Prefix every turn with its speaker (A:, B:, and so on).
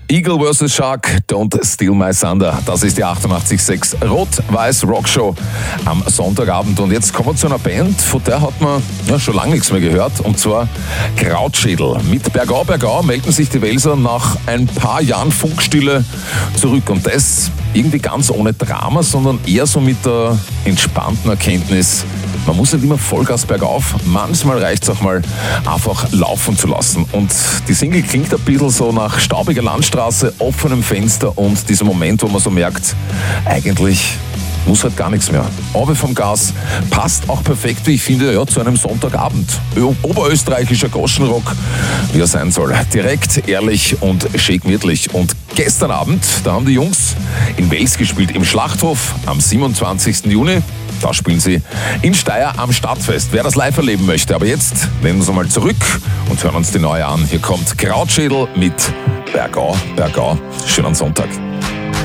A: Eagle vs. Shark, Don't Steal My Thunder. Das ist die 88.6 Rot-Weiß Rockshow am Sonntagabend. Und jetzt kommen wir zu einer Band, von der hat man schon lange nichts mehr gehört. Und zwar Krautschädel. Mit Bergau Bergau melden sich die Welser nach ein paar Jahren Funkstille zurück. Und das irgendwie ganz ohne Drama, sondern eher so mit der entspannten Erkenntnis, man muss nicht immer Vollgas bergauf, manchmal reicht es auch mal einfach laufen zu lassen. Und die Single klingt ein bisschen so nach staubiger Landstraße, offenem Fenster und dieser Moment, wo man so merkt, eigentlich muss halt gar nichts mehr. Aber vom Gas passt auch perfekt, wie ich finde, zu einem Sonntagabend. Oberösterreichischer Goschenrock, wie er sein soll. Direkt, ehrlich und schön gemütlich. Und gestern Abend, da haben die Jungs in Wels gespielt, im Schlachthof am 27. Juni. Da spielen sie in Steyr am Stadtfest. Wer das live erleben möchte. Aber jetzt nehmen wir uns mal zurück und hören uns die neue an. Hier kommt Krautschädel mit Bergau, Bergau. Schönen Sonntag.